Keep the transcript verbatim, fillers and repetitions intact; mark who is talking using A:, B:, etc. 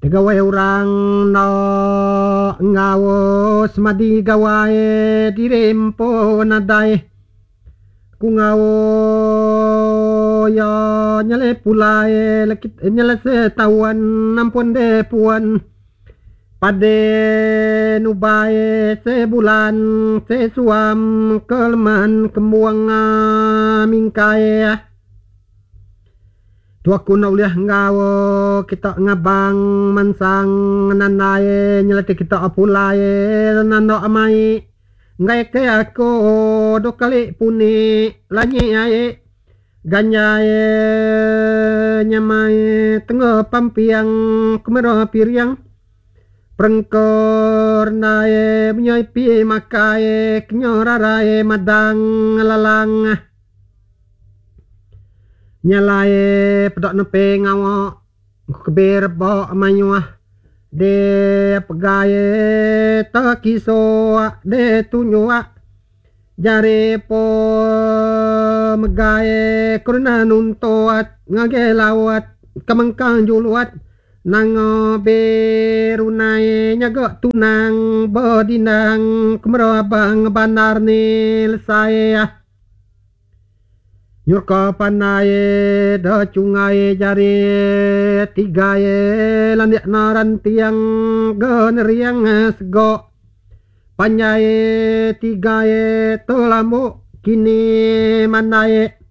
A: gawe urang no ngawos madi gawae dirempo nadai ku ngawo ya nyale pulae lekit nyale setawan nampun de puan pade nubae sebulan sesuam kelman kemuang mingkae tua kuno uliah ngawo kita ngabang mansang nanae nyelete kita apulae nando amai ngai ke aku do kali puni lanyi ae ganyae nyamai tengah pampiang kemero piriang prengkor nae menyai pi makae kenyorarae madang lalang nyalae pedok nepe ngawo keber bo manyuah de pegaye takiso de tunyua jare po megaye kurna nuntoat ngage lawat kamangkang juluat nango berunae nyago tunang bodinang kemero abang banar ni lesaya nyurka panae da cungae jare tigae landik naran tiang generiang sego panyae tigae tolamu kini manae